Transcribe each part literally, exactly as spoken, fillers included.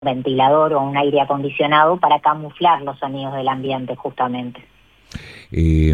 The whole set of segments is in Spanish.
ventilador o un aire acondicionado para camuflar los sonidos del ambiente, justamente. Eh,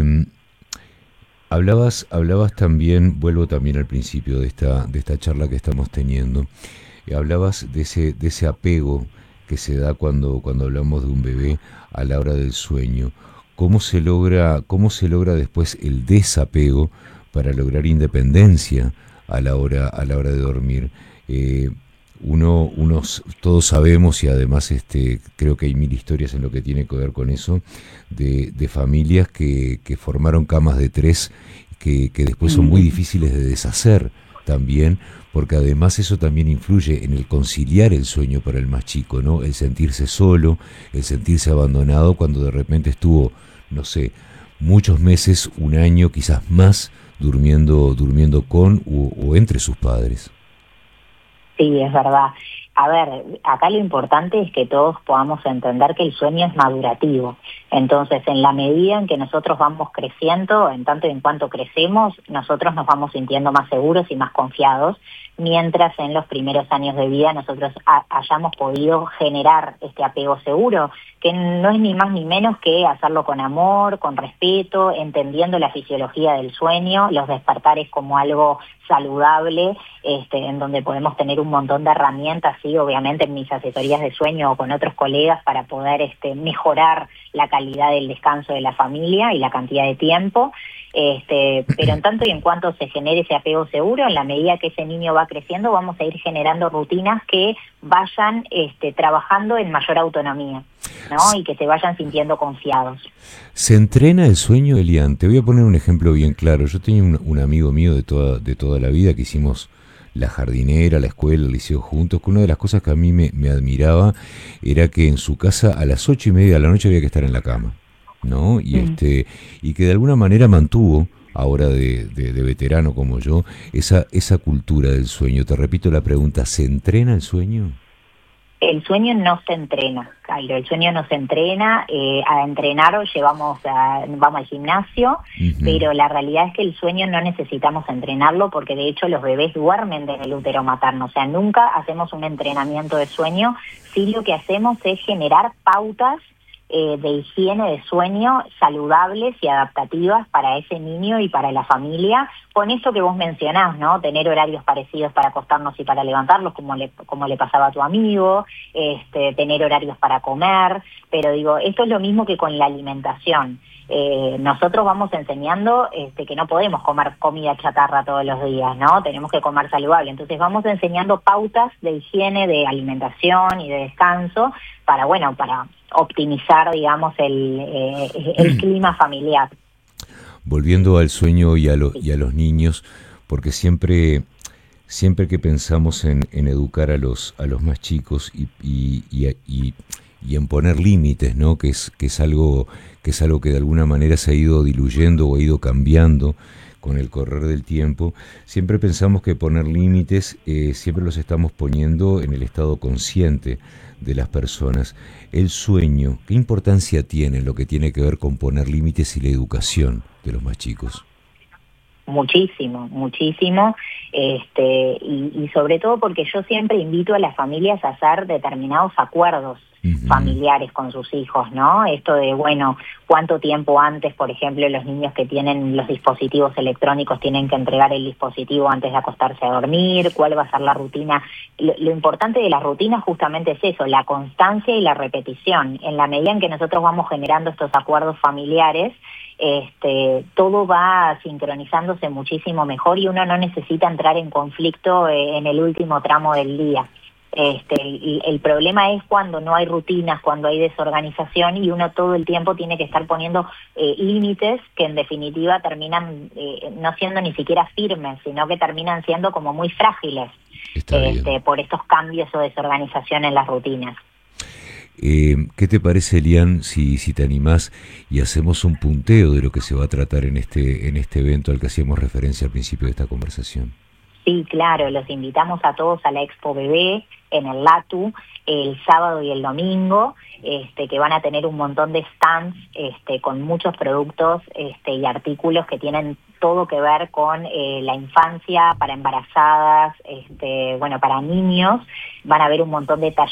hablabas, hablabas también, vuelvo también al principio de esta, de esta charla que estamos teniendo, eh, hablabas de ese, de ese apego que se da cuando, cuando hablamos de un bebé a la hora del sueño. ¿Cómo se logra, cómo se logra después el desapego para lograr independencia a la hora, a la hora de dormir? Eh, Uno, unos, todos sabemos, y además este, creo que hay mil historias en lo que tiene que ver con eso, de, de familias que, que formaron camas de tres, que, que después son muy difíciles de deshacer también, porque además eso también influye en el conciliar el sueño para el más chico, ¿no? El sentirse solo, el sentirse abandonado cuando de repente estuvo, no sé, muchos meses, un año, quizás más, durmiendo, durmiendo con o, o entre sus padres. Sí, es verdad. A ver, acá lo importante es que todos podamos entender que el sueño es madurativo. Entonces, en la medida en que nosotros vamos creciendo, en tanto y en cuanto crecemos, nosotros nos vamos sintiendo más seguros y más confiados, mientras en los primeros años de vida nosotros ha- hayamos podido generar este apego seguro, que no es ni más ni menos que hacerlo con amor, con respeto, entendiendo la fisiología del sueño, los despertares como algo saludable, este, en donde podemos tener un montón de herramientas, sí, obviamente en mis asesorías de sueño o con otros colegas para poder este, mejorar la calidad del descanso de la familia y la cantidad de tiempo. Este, pero en tanto y en cuanto se genere ese apego seguro, en la medida que ese niño va creciendo, vamos a ir generando rutinas que vayan este, trabajando en mayor autonomía, ¿no? Y que se vayan sintiendo confiados. ¿Se entrena el sueño, Elian? Te voy a poner un ejemplo bien claro. Yo tenía un, un amigo mío de toda, de toda la vida que hicimos la jardinera, la escuela, el liceo juntos, que una de las cosas que a mí me, me admiraba era que en su casa a las ocho y media de la noche había que estar en la cama, ¿no? Y, Mm. este, y que de alguna manera mantuvo, ahora de, de, de veterano como yo, esa, esa cultura del sueño. Te repito la pregunta, ¿se entrena el sueño? El sueño no se entrena, Cairo, el sueño no se entrena, eh, a entrenar llevamos a, vamos al gimnasio, Uh-huh. pero la realidad es que el sueño no necesitamos entrenarlo porque de hecho los bebés duermen desde el útero materno, o sea, nunca hacemos un entrenamiento de sueño, sí lo que hacemos es generar pautas eh, de higiene de sueño saludables y adaptativas para ese niño y para la familia, con eso que vos mencionás, ¿no? Tener horarios parecidos para acostarnos y para levantarlos, como le, como le pasaba a tu amigo, este, tener horarios para comer, pero digo, esto es lo mismo que con la alimentación. Eh, nosotros vamos enseñando este, que no podemos comer comida chatarra todos los días, ¿no? Tenemos que comer saludable. Entonces vamos enseñando pautas de higiene, de alimentación y de descanso para, bueno, para optimizar, digamos, el, eh, el clima familiar. Volviendo al sueño y a, lo, y a los niños, porque siempre, siempre que pensamos en, en educar a los, a los más chicos y, y, y, y, y en poner límites, ¿no? que, es, que, es algo, que es algo que de alguna manera se ha ido diluyendo o ha ido cambiando con el correr del tiempo, siempre pensamos que poner límites eh, siempre los estamos poniendo en el estado consciente de las personas. El sueño, ¿qué importancia tiene en lo que tiene que ver con poner límites y la educación de los más chicos? Muchísimo, muchísimo, este, y, y sobre todo porque yo siempre invito a las familias a hacer determinados acuerdos Uh-huh. familiares con sus hijos, ¿no? Esto de, bueno, cuánto tiempo antes, por ejemplo, los niños que tienen los dispositivos electrónicos tienen que entregar el dispositivo antes de acostarse a dormir, cuál va a ser la rutina. Lo, lo importante de las rutinas justamente es eso, la constancia y la repetición. En la medida en que nosotros vamos generando estos acuerdos familiares, Este, todo va sincronizándose muchísimo mejor y uno no necesita entrar en conflicto eh, en el último tramo del día. Este, el, el problema es cuando no hay rutinas, cuando hay desorganización y uno todo el tiempo tiene que estar poniendo eh, límites que en definitiva terminan eh, no siendo ni siquiera firmes, sino que terminan siendo como muy frágiles Está bien. este, por estos cambios o desorganización en las rutinas. Eh, ¿Qué te parece, Elian, si, si te animás y hacemos un punteo de lo que se va a tratar en este, en este evento al que hacíamos referencia al principio de esta conversación? Sí, claro, los invitamos a todos a la Expo Bebé en el LATU el sábado y el domingo, este, que van a tener un montón de stands este, con muchos productos este, y artículos que tienen todo que ver con eh, la infancia, para embarazadas, este, bueno, para niños. Van a haber un montón de talleres